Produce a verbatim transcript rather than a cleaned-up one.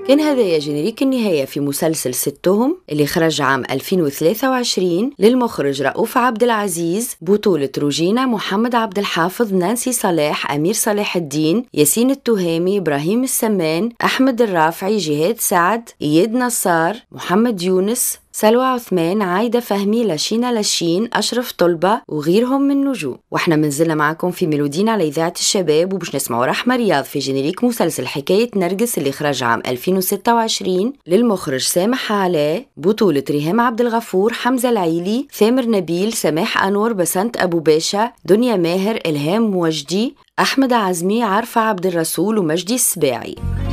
كان هذا جينيريك النهاية في مسلسل ستهم اللي خرج عام ألفين وثلاثة وعشرين للمخرج رؤوف عبد العزيز، بطولة روجينا، محمد عبد الحافظ، نانسي صلاح، أمير صلاح الدين، ياسين التهامي، إبراهيم السمان، أحمد الرافعي، جهاد سعد، إياد نصار، محمد يونس، سلوى عثمان، عايدة فهمي، لاشينا لاشين، أشرف طلبة وغيرهم من نجوم. واحنا منزلنا معكم في ميلودين على إذاعة الشباب، وبش نسمعوا رحمة رياض في جينيريك مسلسل حكاية نرجس اللي خرج عام ألفين وستة وعشرين للمخرج سامح علاء، بطولة ريهام عبد الغفور، حمزة العيلي، ثامر نبيل، سماح أنور، بسنت أبو باشا، دنيا ماهر، إلهام موجدي، أحمد عزمي، عارفة عبد الرسول ومجدي السباعي.